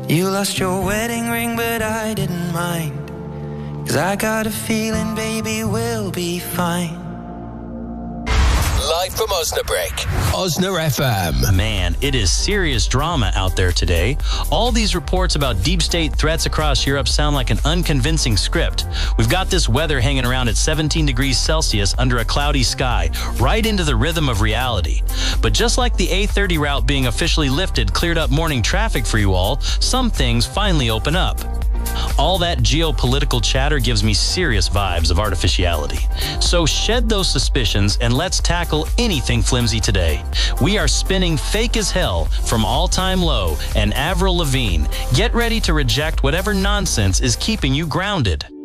You lost your wedding ring, but I didn't mind. 'Cause I got a feeling, baby, we'll be fine. Live from Osnabrück, Osna FM. Man, it is serious drama out there today. All these reports about deep state threats across Europe sound like an unconvincing script. We've got this weather hanging around at 17 degrees Celsius under a cloudy sky, right into the rhythm of reality. But just like the A30 route being officially lifted cleared up morning traffic for you all, some things finally open up. All that geopolitical chatter gives me serious vibes of artificiality. So shed those suspicions and let's tackle anything flimsy today. We are spinning Fake as Hell from All Time Low and Avril Lavigne. Get ready to reject whatever nonsense is keeping you grounded.